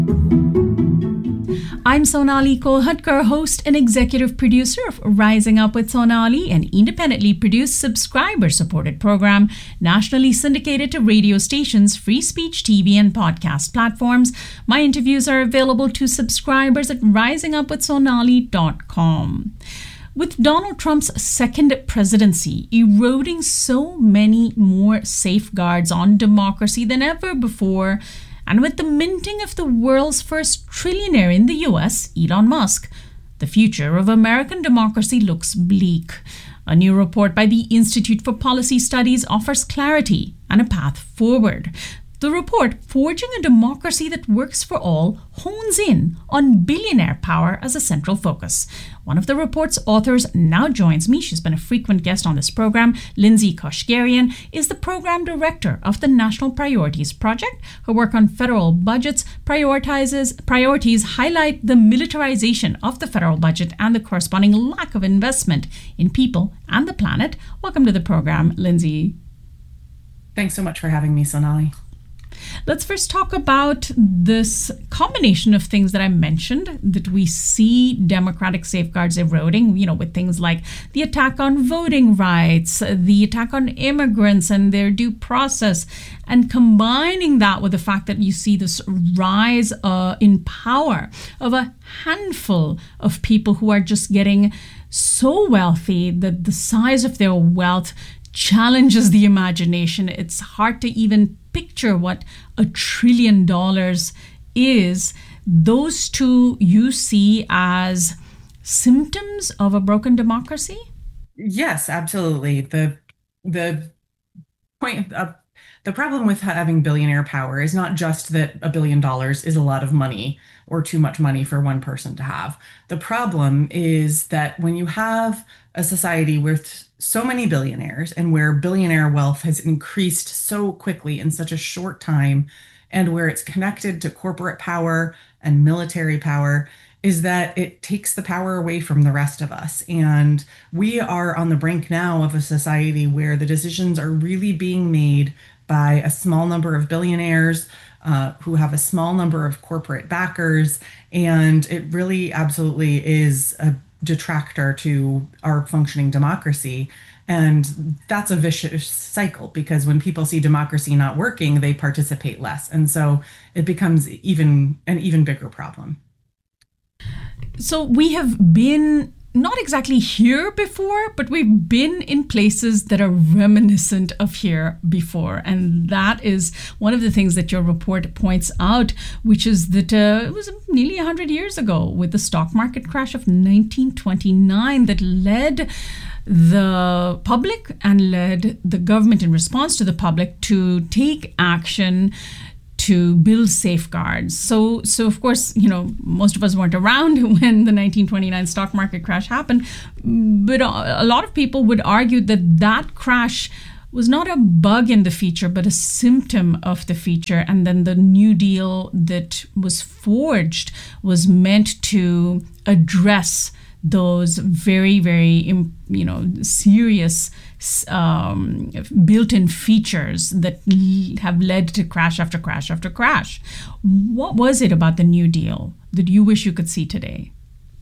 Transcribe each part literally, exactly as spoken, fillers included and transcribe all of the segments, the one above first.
I'm Sonali Kolhatkar, host and executive producer of Rising Up with Sonali, an independently produced, subscriber-supported program nationally syndicated to radio stations, free speech T V, and podcast platforms. My interviews are available to subscribers at rising up with sonali dot com. With Donald Trump's second presidency eroding so many more safeguards on democracy than ever before, and with the minting of the world's first trillionaire in the U S, Elon Musk, the future of American democracy looks bleak. A new report by the Institute for Policy Studies offers clarity and a path forward. The report, Forging a Democracy That Works for All, hones in on billionaire power as a central focus. One of the report's authors now joins me. She's been a frequent guest on this program. Lindsay Kashgarian is the program director of the National Priorities Project. Her work on federal budgets prioritizes priorities highlight the militarization of the federal budget and the corresponding lack of investment in people and the planet. Welcome to the program, Lindsay. Thanks so much for having me, Sonali. Let's first talk about this combination of things that I mentioned, that we see democratic safeguards eroding, you know, with things like the attack on voting rights, the attack on immigrants and their due process, and combining that with the fact that you see this rise uh, in power of a handful of people who are just getting so wealthy that the size of their wealth challenges the imagination. It's hard to even picture what a trillion dollars is. Those two you see as symptoms of a broken democracy? Yes, absolutely. The the point of the problem with having billionaire power is not just that a billion dollars is a lot of money or too much money for one person to have. The problem is that when you have a society with so many billionaires and where billionaire wealth has increased so quickly in such a short time, and where it's connected to corporate power and military power, is that it takes the power away from the rest of us. And we are on the brink now of a society where the decisions are really being made by a small number of billionaires uh, who have a small number of corporate backers. And it really absolutely is a detractor to our functioning democracy. And that's a vicious cycle, because when people see democracy not working, they participate less. And so it becomes even an even bigger problem. So we have been not exactly here before, but we've been in places that are reminiscent of here before. And that is one of the things that your report points out, which is that uh, it was nearly one hundred years ago with the stock market crash of nineteen twenty-nine that led the public and led the government in response to the public to take action to build safeguards. So, so of course, you know, most of us weren't around when the nineteen twenty-nine stock market crash happened, but a lot of people would argue that that crash was not a bug in the feature, but a symptom of the feature. And then the New Deal that was forged was meant to address those very, very, you know, serious um, built-in features that have led to crash after crash after crash. What was it about the New Deal that you wish you could see today?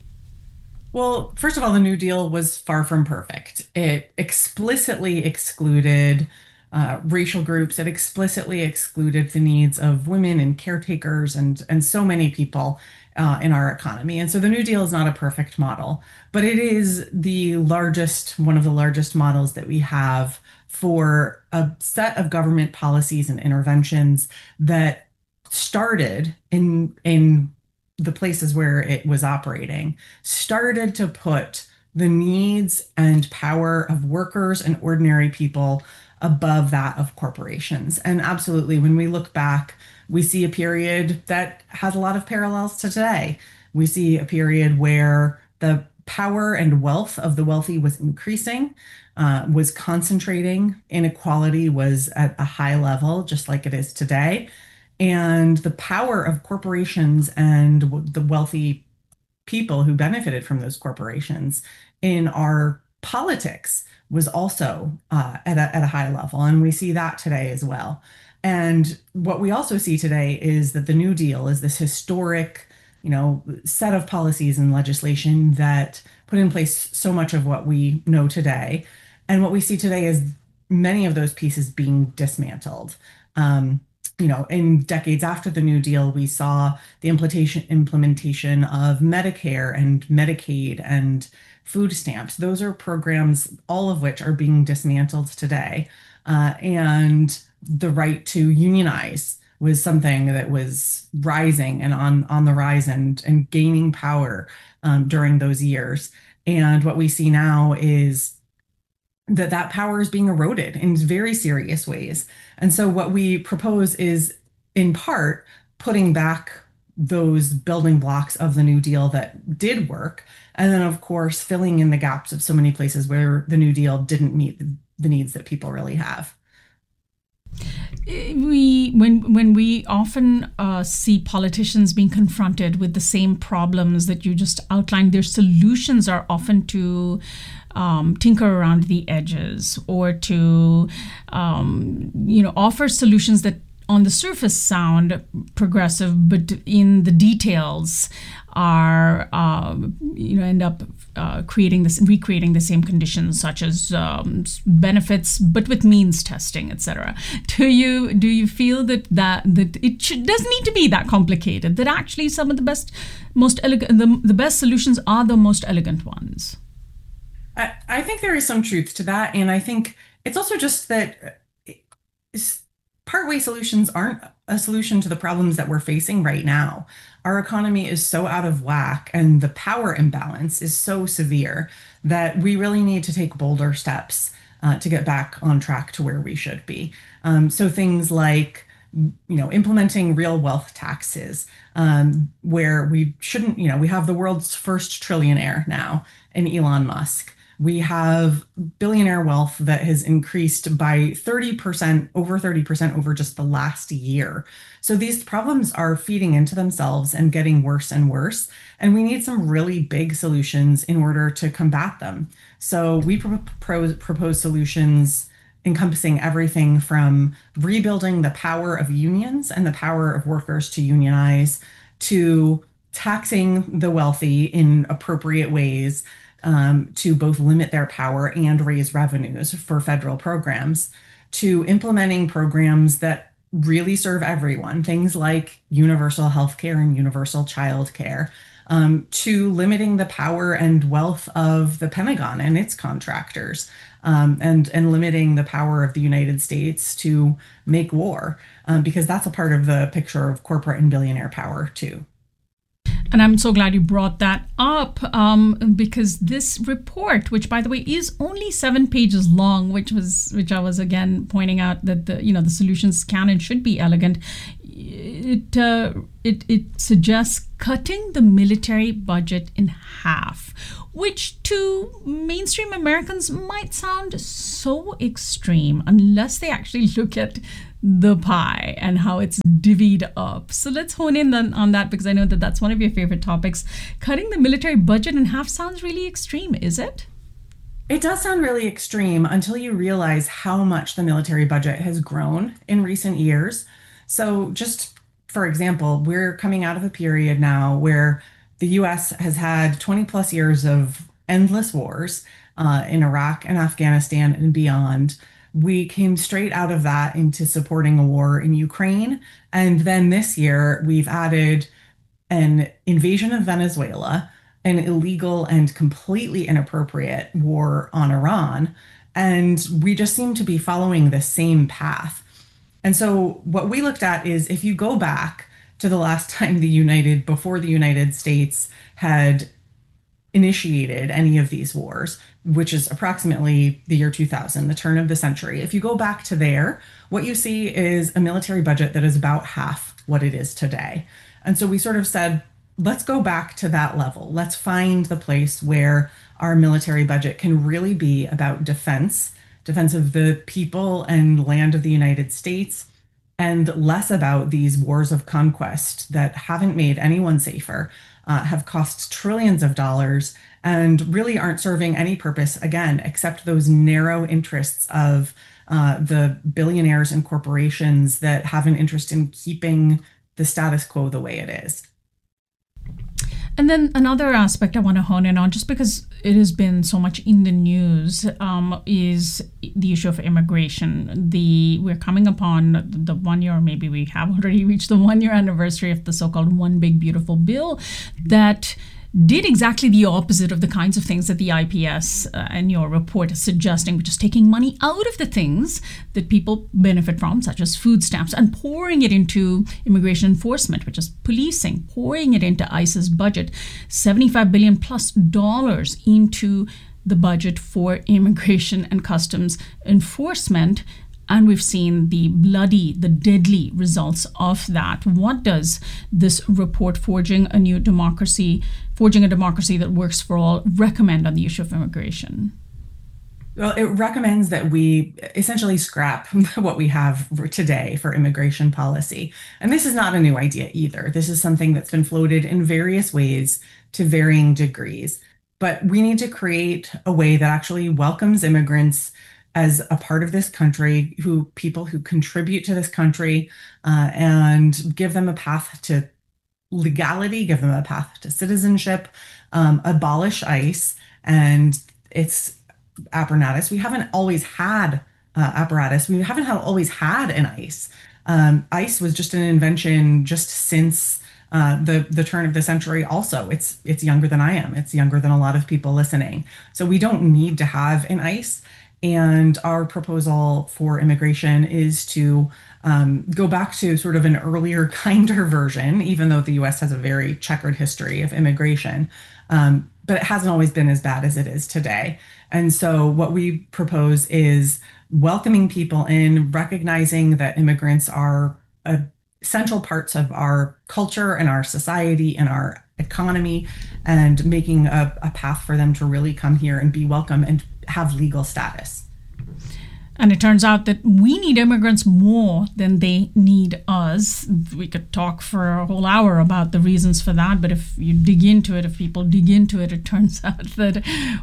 Well, first of all, the New Deal was far from perfect. It explicitly excluded uh, racial groups. It explicitly excluded the needs of women and caretakers and, and so many people Uh, in our economy. And so the New Deal is not a perfect model, but it is the largest, one of the largest models that we have for a set of government policies and interventions that started in, in the places where it was operating, started to put the needs and power of workers and ordinary people above that of corporations. And absolutely, when we look back, we see a period that has a lot of parallels to today. We see a period where the power and wealth of the wealthy was increasing, uh, was concentrating. Inequality was at a high level, just like it is today. And the power of corporations and the wealthy people who benefited from those corporations in our politics was also uh, at, a, at a high level. And we see that today as well. And what we also see today is that the New Deal is this historic, you know, set of policies and legislation that put in place so much of what we know today. And what we see today is many of those pieces being dismantled. Um, you know, in decades after the New Deal, we saw the implementation implementation of Medicare and Medicaid and food stamps. Those are programs, all of which are being dismantled today. Uh, and the right to unionize was something that was rising and on, on the rise and, and gaining power um, during those years. And what we see now is that that power is being eroded in very serious ways. And so what we propose is, in part, putting back those building blocks of the New Deal that did work, and then, of course, filling in the gaps of so many places where the New Deal didn't meet the needs that people really have. We when when we often uh, see politicians being confronted with the same problems that you just outlined, their solutions are often to um, tinker around the edges or to um, you know offer solutions that on the surface sound progressive, but in the details are uh, you know end up uh, creating this recreating the same conditions, such as um, benefits, but with means testing, et cetera. Do you do you feel that that that it should, doesn't need to be that complicated? That actually some of the best, most elegant, the, the best solutions are the most elegant ones. I, I think there is some truth to that, and I think it's also just that It's, partway solutions aren't a solution to the problems that we're facing right now. Our economy is so out of whack and the power imbalance is so severe that we really need to take bolder steps uh, to get back on track to where we should be. Um, so things like, you know, implementing real wealth taxes, um, where we shouldn't, you know, we have the world's first trillionaire now in Elon Musk. We have billionaire wealth that has increased by thirty percent, over thirty percent over just the last year. So these problems are feeding into themselves and getting worse and worse. And we need some really big solutions in order to combat them. So we propose, propose solutions encompassing everything from rebuilding the power of unions and the power of workers to unionize, to taxing the wealthy in appropriate ways, Um, to both limit their power and raise revenues for federal programs, to implementing programs that really serve everyone, things like universal health care and universal child care, um, to limiting the power and wealth of the Pentagon and its contractors, um, and, and limiting the power of the United States to make war, um, because that's a part of the picture of corporate and billionaire power too. And I'm so glad you brought that up, um, because this report, which by the way is only seven pages long, which was which I was again pointing out that the you know the solutions can and should be elegant. It uh, it it suggests cutting the military budget in half, which to mainstream Americans might sound so extreme unless they actually look at the pie and how it's divvied up. So let's hone in on, on that, because I know that that's one of your favorite topics. Cutting the military budget in half sounds really extreme, is it? It does sound really extreme until you realize how much the military budget has grown in recent years. So just for example, we're coming out of a period now where the U S has had twenty plus years of endless wars uh, in Iraq and Afghanistan and beyond. We came straight out of that into supporting a war in Ukraine. And then this year, we've added an invasion of Venezuela, an illegal and completely inappropriate war on Iran. And we just seem to be following the same path. And so what we looked at is, if you go back to the last time the United, before the United States had initiated any of these wars, which is approximately the year two thousand, the turn of the century. If you go back to there, what you see is a military budget that is about half what it is today. And so we sort of said, let's go back to that level. Let's find the place where our military budget can really be about defense, defense of the people and land of the United States, and less about these wars of conquest that haven't made anyone safer, uh, have cost trillions of dollars, and really aren't serving any purpose, again, except those narrow interests of uh, the billionaires and corporations that have an interest in keeping the status quo the way it is. And then another aspect I want to hone in on, just because it has been so much in the news, um, is the issue of immigration. The we're coming upon the one year, or maybe we have already reached the one year anniversary of the so-called One Big Beautiful Bill that did exactly the opposite of the kinds of things that the I P S uh, and your report is suggesting, which is taking money out of the things that people benefit from, such as food stamps, and pouring it into immigration enforcement, which is policing, pouring it into ICE's budget, seventy-five billion plus dollars into the budget for immigration and customs enforcement. And we've seen the bloody, the deadly results of that. What does this report, Forging a New Democracy, Forging a Democracy That Works for All, recommend on the issue of immigration? Well, it recommends that we essentially scrap what we have today for immigration policy. And this is not a new idea either. This is something that's been floated in various ways to varying degrees. But we need to create a way that actually welcomes immigrants as a part of this country, who people who contribute to this country, uh, and give them a path to legality, give them a path to citizenship, um, abolish ICE and its apparatus. We haven't always had uh, apparatus. We haven't had, always had an ICE. Um, ICE was just an invention just since uh, the the turn of the century. Also, it's it's younger than I am. It's younger than a lot of people listening. So we don't need to have an ICE. And our proposal for immigration is to um, go back to sort of an earlier, kinder version, even though the U S has a very checkered history of immigration. Um, but it hasn't always been as bad as it is today. And so what we propose is welcoming people in, recognizing that immigrants are a essential parts of our culture and our society and our economy, and making a, a path for them to really come here and be welcome and have legal status. And it turns out that we need immigrants more than they need us. We could talk for a whole hour about the reasons for that, but if you dig into it, if people dig into it, it turns out that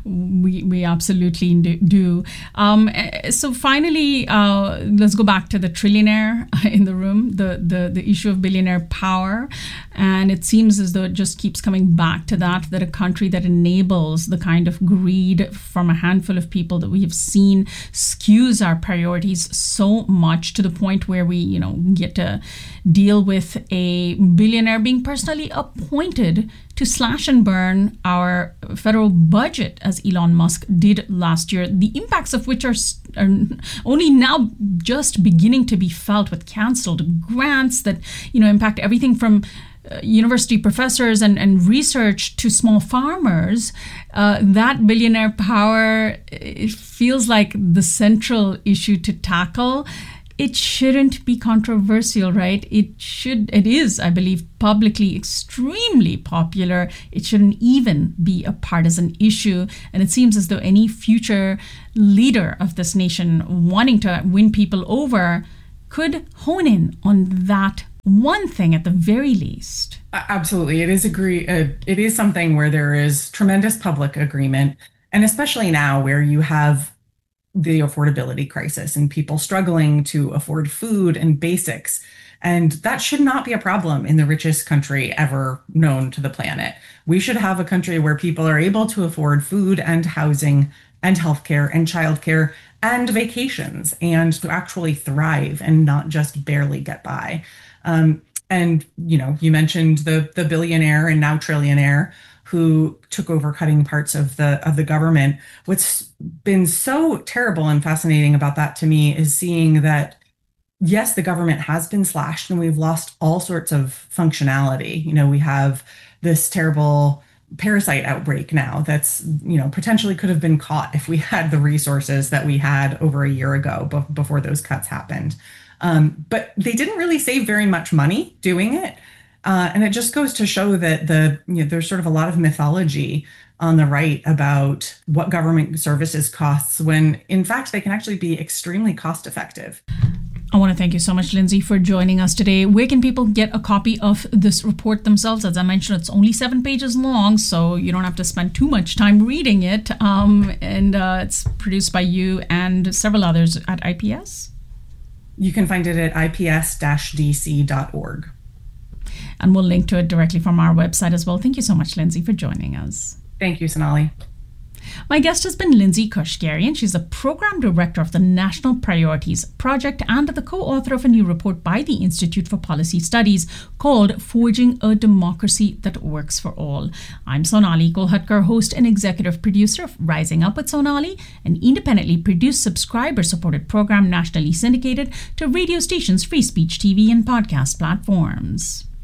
we we absolutely do. Um, so finally, uh, let's go back to the trillionaire in the room, the, the, the issue of billionaire power. And it seems as though it just keeps coming back to that, that a country that enables the kind of greed from a handful of people that we have seen skews our priorities so much, to the point where we, you know, get to deal with a billionaire being personally appointed to slash and burn our federal budget, as Elon Musk did last year, the impacts of which are, are only now just beginning to be felt, with canceled grants that, you know, impact everything from Uh, university professors and, and research to small farmers. Uh, that billionaire power, it feels like the central issue to tackle. It shouldn't be controversial, right? It should, it is, I believe, publicly extremely popular. It shouldn't even be a partisan issue. And it seems as though any future leader of this nation wanting to win people over could hone in on that one thing at the very least. Absolutely. It is agree. Uh, it is something where there is tremendous public agreement, and especially now where you have the affordability crisis and people struggling to afford food and basics. And that should not be a problem in the richest country ever known to the planet. We should have a country where people are able to afford food and housing and healthcare and childcare and vacations, and to actually thrive and not just barely get by. Um, and, you know, you mentioned the the billionaire and now trillionaire who took over cutting parts of the of the government. What's been so terrible and fascinating about that to me is seeing that, yes, the government has been slashed and we've lost all sorts of functionality. You know, we have this terrible parasite outbreak now that's, you know, potentially could have been caught if we had the resources that we had over a year ago b- before those cuts happened. Um, but they didn't really save very much money doing it. Uh, and it just goes to show that the you know, there's sort of a lot of mythology on the right about what government services costs, when in fact they can actually be extremely cost effective. I want to thank you so much, Lindsay, for joining us today. Where can people get a copy of this report themselves? As I mentioned, it's only seven pages long, so you don't have to spend too much time reading it. Um, and uh, it's produced by you and several others at I P S. You can find it at I P S D C dot org. And we'll link to it directly from our website as well. Thank you so much, Lindsay, for joining us. Thank you, Sonali. My guest has been Lindsay Kashgarian. She's the Program Director of the National Priorities Project and the co-author of a new report by the Institute for Policy Studies called Forging a Democracy That Works for All. I'm Sonali Kolhatkar, host and executive producer of Rising Up with Sonali, an independently produced, subscriber-supported program nationally syndicated to radio stations, free speech T V, and podcast platforms.